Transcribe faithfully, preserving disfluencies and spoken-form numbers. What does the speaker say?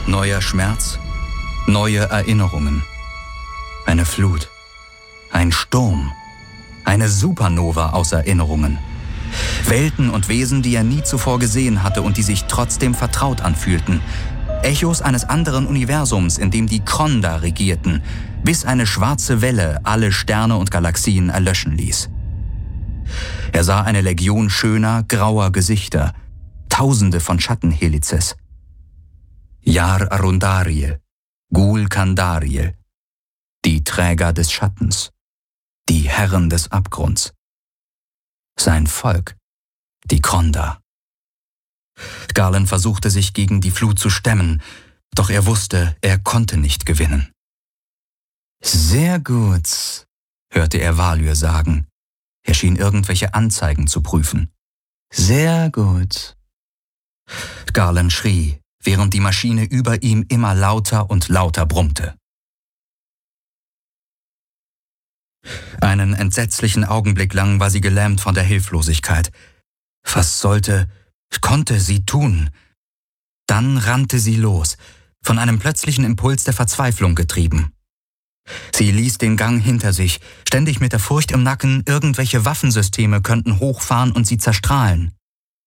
Neuer Schmerz, neue Erinnerungen. Eine Flut, ein Sturm, eine Supernova aus Erinnerungen. Welten und Wesen, die er nie zuvor gesehen hatte und die sich trotzdem vertraut anfühlten. Echos eines anderen Universums, in dem die Kronda regierten, bis eine schwarze Welle alle Sterne und Galaxien erlöschen ließ. Er sah eine Legion schöner, grauer Gesichter, Tausende von Schattenhelizes. Yar Arundariel, Ghul Kandariel, die Träger des Schattens, die Herren des Abgrunds. Sein Volk, die Kronda. Garland versuchte sich gegen die Flut zu stemmen, doch er wusste, er konnte nicht gewinnen. »Sehr gut«, hörte er Valyr sagen. Er schien irgendwelche Anzeigen zu prüfen. »Sehr gut.« Garland schrie, während die Maschine über ihm immer lauter und lauter brummte. Einen entsetzlichen Augenblick lang war sie gelähmt von der Hilflosigkeit. Was sollte, konnte sie tun? Dann rannte sie los, von einem plötzlichen Impuls der Verzweiflung getrieben. Sie ließ den Gang hinter sich, ständig mit der Furcht im Nacken, irgendwelche Waffensysteme könnten hochfahren und sie zerstrahlen.